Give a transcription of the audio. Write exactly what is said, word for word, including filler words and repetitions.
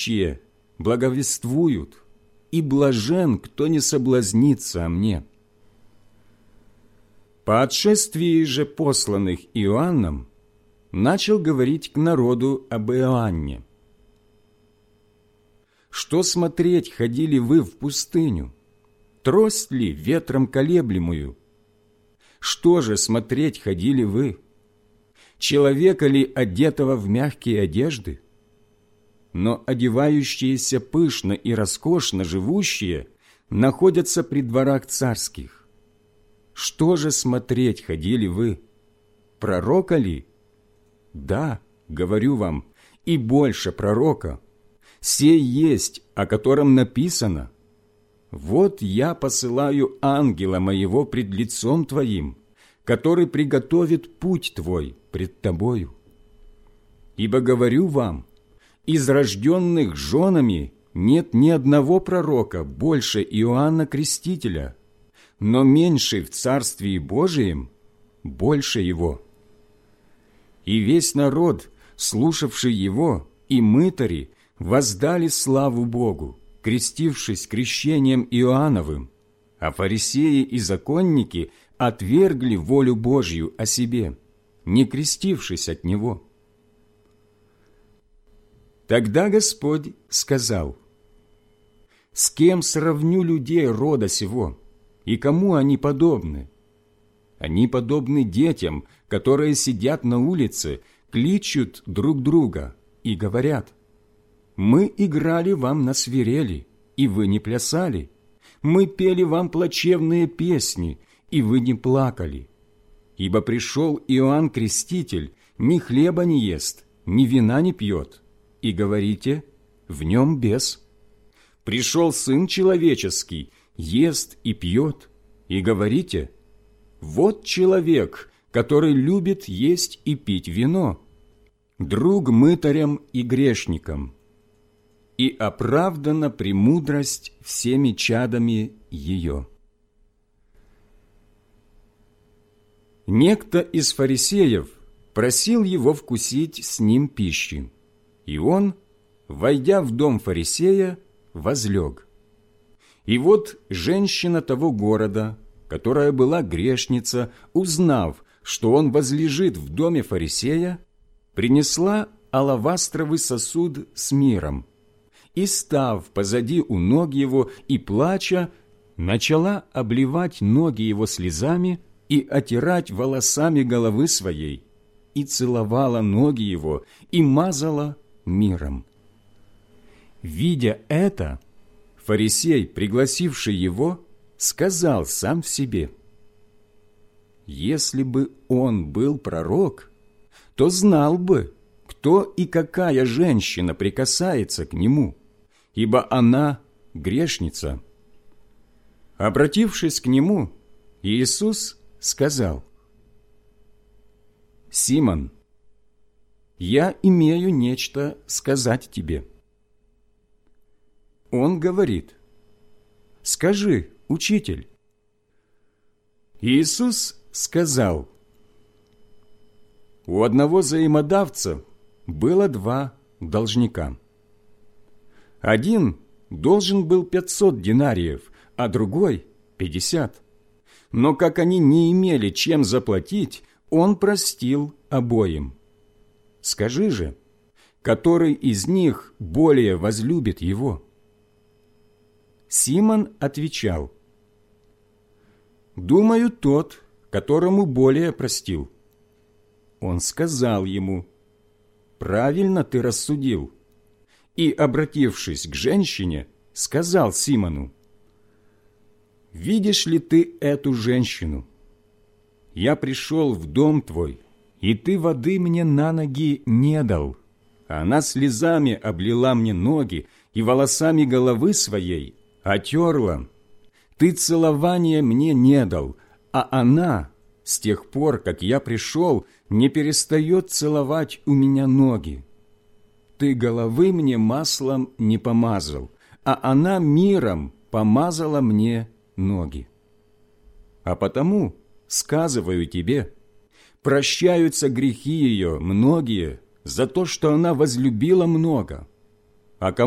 верующие благовествуют, и блажен, кто не соблазнится о мне». По отшествии же посланных Иоанном начал говорить к народу об Иоанне. «Что смотреть ходили вы в пустыню? Трость ли ветром колеблемую? Что же смотреть ходили вы? Человека ли, одетого в мягкие одежды? Но одевающиеся пышно и роскошно живущие находятся при дворах царских. Что же смотреть ходили вы? Пророка ли? Да, говорю вам, и больше пророка. Сей есть, о котором написано: вот я посылаю ангела моего пред лицом твоим, который приготовит путь твой пред тобою. Ибо говорю вам, из рожденных женами нет ни одного пророка больше Иоанна Крестителя, но меньший в Царствии Божием больше его. И весь народ, слушавший его, и мытари, воздали славу Богу, крестившись крещением Иоанновым, а фарисеи и законники отвергли волю Божью о себе, не крестившись от него. Тогда Господь сказал: «С кем сравню людей рода сего, и кому они подобны? Они подобны детям, которые сидят на улице, кличут друг друга и говорят: мы играли вам на свирели, и вы не плясали. Мы пели вам плачевные песни, и вы не плакали. Ибо пришел Иоанн Креститель, ни хлеба не ест, ни вина не пьет, и говорите: в нем бес. Пришел Сын Человеческий, ест и пьет, и говорите: вот человек, который любит есть и пить вино, друг мытарям и грешникам. И оправдана премудрость всеми чадами ее». Некто из фарисеев просил его вкусить с ним пищи, и он, войдя в дом фарисея, возлег. И вот женщина того города, которая была грешница, узнав, что он возлежит в доме фарисея, принесла алавастровый сосуд с миром, и, став позади у ног его и плача, начала обливать ноги его слезами и отирать волосами головы своей, и целовала ноги его, и мазала миром. Видя это, фарисей, пригласивший его, сказал сам в себе: «Если бы он был пророк, то знал бы, кто и какая женщина прикасается к нему, ибо она грешница». Обратившись к нему, Иисус сказал: «Симон, я имею нечто сказать тебе». Он говорит: «Скажи, учитель». Иисус сказал: «У одного взаимодавца было два должника. Один должен был пятьсот динариев, а другой – пятьдесят. Но как они не имели чем заплатить, он простил обоим. Скажи же, который из них более возлюбит его?» Симон отвечал: «Думаю, тот, которому более простил». Он сказал ему: «Правильно ты рассудил». И, обратившись к женщине, сказал Симону: «Видишь ли ты эту женщину? Я пришел в дом твой, и ты воды мне на ноги не дал. Она слезами облила мне ноги и волосами головы своей отерла. Ты целования мне не дал, а она, с тех пор, как я пришел, не перестает целовать у меня ноги. Ты головы мне маслом не помазал, а она миром помазала мне ноги. А потому, сказываю тебе, прощаются грехи ее многие за то, что она возлюбила много. А кому